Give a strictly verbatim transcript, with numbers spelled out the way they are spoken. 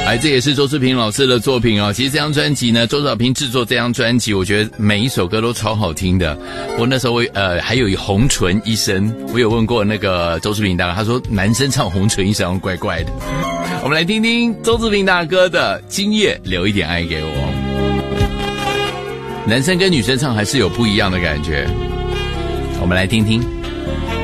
哎，这也是周志平老师的作品哦。其实这张专辑呢，周小平制作这张专辑，我觉得每一首歌都超好听的。我那时候我呃还有红唇一生，我有问过那个周志平大哥，他说男生唱红唇一生怪怪的。我们来听听周志平大哥的《今夜留一点爱给我》。男生跟女生唱还是有不一样的感觉，我们来听听。